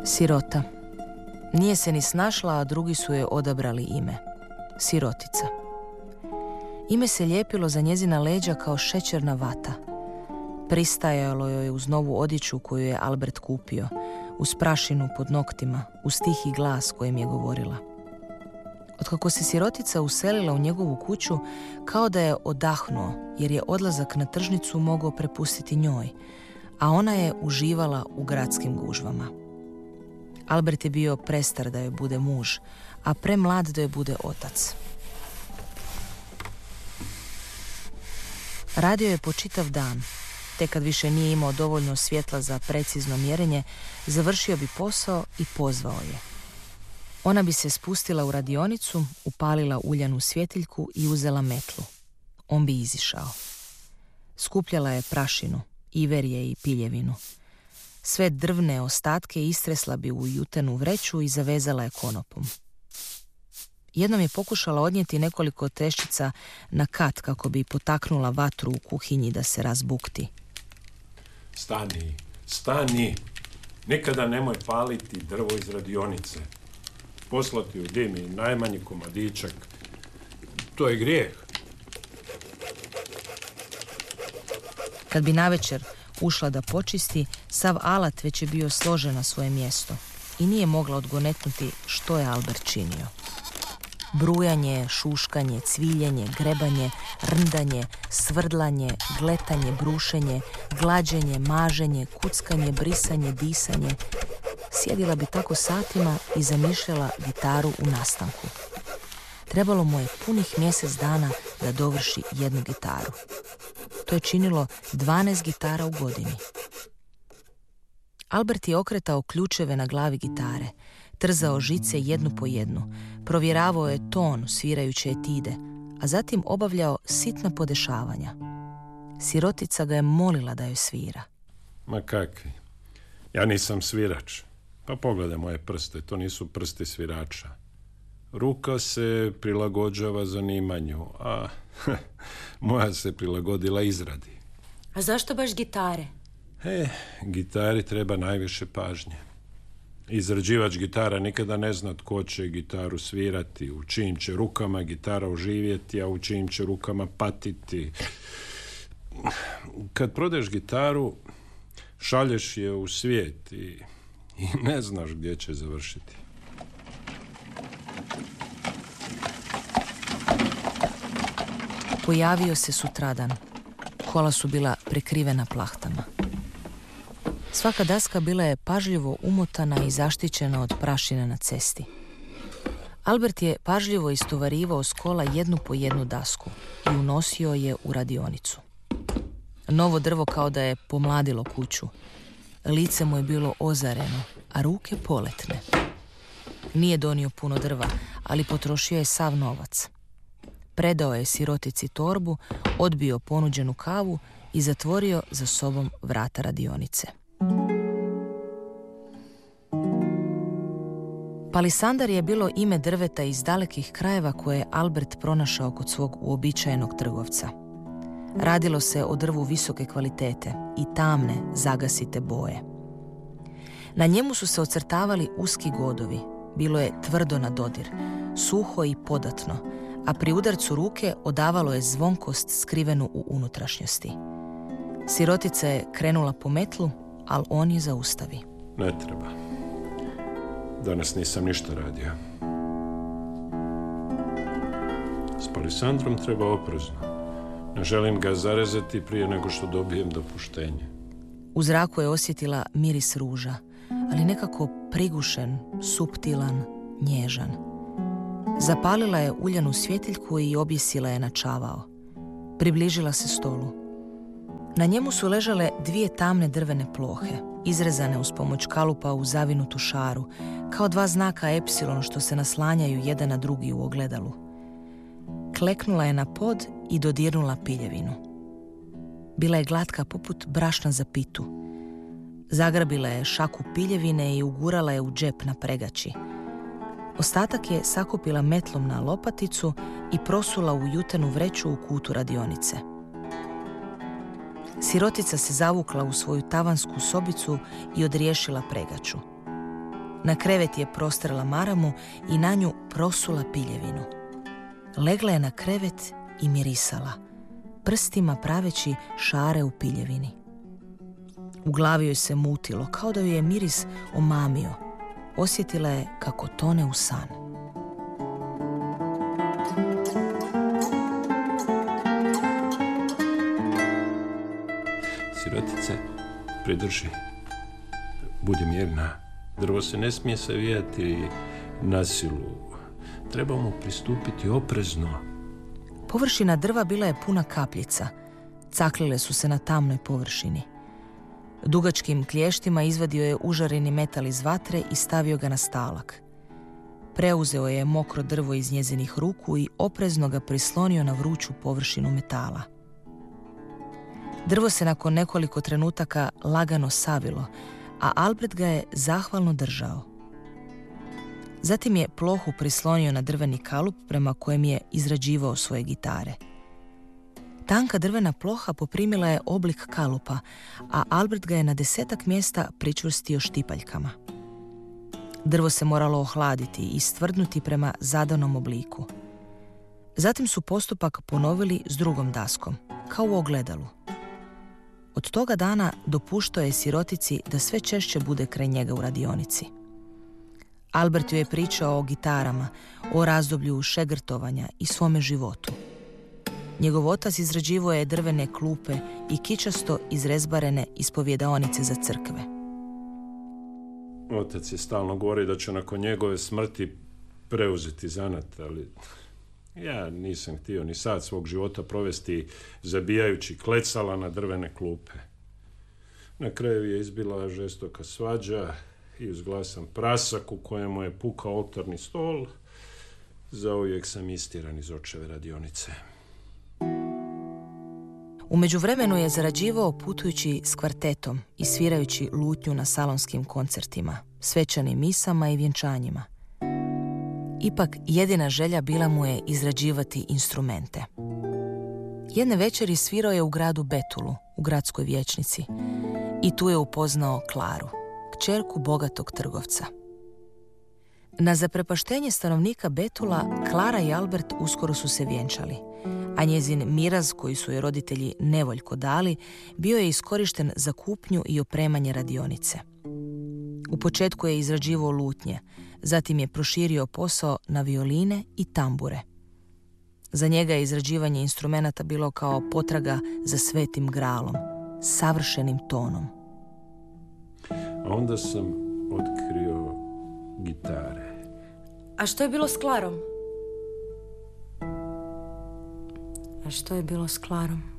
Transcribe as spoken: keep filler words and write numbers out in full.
Sirota. Nije se ni snašla, a drugi su je odabrali ime. Sirotica. Ime se lijepilo za njezina leđa kao šećerna vata. Pristajalo joj uz novu odjeću koju je Albert kupio, uz prašinu pod noktima, uz tihi glas kojim je govorila. Otkako se Sirotica uselila u njegovu kuću, kao da je odahnuo, jer je odlazak na tržnicu mogao prepustiti njoj, a ona je uživala u gradskim gužvama. Albert je bio prestar da joj bude muž, a premlad da joj bude otac. Radio je po čitav dan. Te kad više nije imao dovoljno svjetla za precizno mjerenje, završio bi posao i pozvao je. Ona bi se spustila u radionicu, upalila uljanu svjetiljku i uzela metlu. On bi izišao. Skupljala je prašinu, iverje i piljevinu. Sve drvne ostatke istresla bi u jutenu vreću i zavezala je konopom. Jednom je pokušala odnijeti nekoliko treščica na kat kako bi potaknula vatru u kuhinji da se razbukti. Stani, stani. Nikada nemoj paliti drvo iz radionice. Poslati u dim i najmanji komadičak. To je grijeh. Kad bi navečer ušla da počisti, sav alat već je bio složen na svoje mjesto i nije mogla odgonetnuti što je Albert činio. Brujanje, šuškanje, cviljenje, grebanje, rndanje, svrdlanje, gletanje, brušenje, glađenje, maženje, kuckanje, brisanje, disanje. Sjedila bi tako satima i zamišljala gitaru u nastanku. Trebalo mu je punih mjesec dana da dovrši jednu gitaru. To je činilo dvanaest gitara u godini. Albert je okretao ključeve na glavi gitare, trzao žice jednu po jednu, provjeravao je ton svirajuće etide, a zatim obavljao sitna podešavanja. Sirotica ga je molila da joj svira. Ma kakvi, ja nisam svirač. Pa pogledaj moje prste, to nisu prsti svirača. Ruka se prilagođava zanimanju, a moja se prilagodila izradi. A zašto baš gitare? E, gitari treba najviše pažnje. Izrađivač gitara nikada ne zna tko će gitaru svirati, u čijim će rukama gitara oživjeti, a u čijim će rukama patiti. Kad prodeš gitaru, šalješ je u svijet i, i ne znaš gdje će završiti. Pojavio se sutradan. Kola su bila prekrivena plahtama. Svaka daska bila je pažljivo umotana i zaštićena od prašine na cesti. Albert je pažljivo istovarivao s kola jednu po jednu dasku i unosio je u radionicu. Novo drvo kao da je pomladilo kuću. Lice mu je bilo ozareno, a ruke poletne. Nije donio puno drva, ali potrošio je sav novac. Predao je Sirotici torbu, odbio ponuđenu kavu i zatvorio za sobom vrata radionice. Palisandar je bilo ime drveta iz dalekih krajeva koje je Albert pronašao kod svog uobičajenog trgovca. Radilo se o drvu visoke kvalitete i tamne, zagasite boje. Na njemu su se ocrtavali uski godovi. Bilo je tvrdo na dodir, suho i podatno, a pri udarcu ruke odavalo je zvonkost skrivenu u unutrašnjosti. Sirotica je krenula po metlu, ali on je zaustavi. Ne treba. Danas nisam ništa radio. S Palisandrom treba oprezno. Ne želim ga zarezati prije nego što dobijem dopuštenje. U zraku je osjetila miris ruža, ali nekako prigušen, suptilan, nježan. Zapalila je uljanu svjetiljku i objesila je na čavao. Približila se stolu. Na njemu su ležale dvije tamne drvene plohe, izrezane uz pomoć kalupa u zavinutu šaru, kao dva znaka epsilon što se naslanjaju jedan na drugi u ogledalu. Kleknula je na pod i dodirnula piljevinu. Bila je glatka poput brašna za pitu. Zagrabila je šaku piljevine i ugurala je u džep na pregači. Ostatak je sakupila metlom na lopaticu i prosula u jutenu vreću u kutu radionice. Sirotica se zavukla u svoju tavansku sobicu i odriješila pregaču. Na krevet je prostrla maramu i na nju prosula piljevinu. Legla je na krevet i mirisala, prstima praveći šare u piljevini. U glavi joj se mutilo, kao da ju je miris omamio. Osjetila je kako tone u san. Sirotice, pridrži. Budi mirna. Drvo se ne smije savijati na silu. Treba mu pristupiti oprezno. Površina drva bila je puna kapljica. Caklile su se na tamnoj površini. Dugačkim klještima izvadio je užareni metal iz vatre i stavio ga na stalak. Preuzeo je mokro drvo iz njezinih ruku i oprezno ga prislonio na vruću površinu metala. Drvo se nakon nekoliko trenutaka lagano savilo, a Albert ga je zahvalno držao. Zatim je plohu prislonio na drveni kalup prema kojem je izrađivao svoje gitare. Tanka drvena ploha poprimila je oblik kalupa, a Albert ga je na desetak mjesta pričvrstio štipaljkama. Drvo se moralo ohladiti i stvrdnuti prema zadanom obliku. Zatim su postupak ponovili s drugom daskom, kao u ogledalu. Od toga dana dopuštao je sirotici da sve češće bude kraj njega u radionici. Albert joj je pričao o gitarama, o razdoblju šegrtovanja i svome životu. Njegov otac izrađivao je drvene klupe i kičasto izrezbarene ispovjedaonice za crkve. Otac je stalno govori da će nakon njegove smrti preuzeti zanat, ali ja nisam htio ni sad svog života provesti zabijajući klecala na drvene klupe. Na kraju je izbila žestoka svađa i uz glasan prasak u kojemu je pukao oltarni stol. Zauvijek sam istjeran iz očeve radionice. U međuvremenu je zarađivao putujući s kvartetom i svirajući lutnju na salonskim koncertima, svečanim misama i vjenčanjima. Ipak jedina želja bila mu je izrađivati instrumente. Jedne večeri svirao je u gradu Betulu, u gradskoj vijećnici, i tu je upoznao Klaru, kćerku bogatog trgovca. Na zaprepaštenje stanovnika Betula, Klara i Albert uskoro su se vjenčali, a njezin miraz, koji su joj roditelji nevoljko dali, bio je iskorišten za kupnju i opremanje radionice. U početku je izrađivao lutnje, zatim je proširio posao na violine i tambure. Za njega je izrađivanje instrumenata bilo kao potraga za svetim gralom, savršenim tonom. A onda sam otkrio gitare. A što je bilo s Klarom? A što je bilo s Klarom?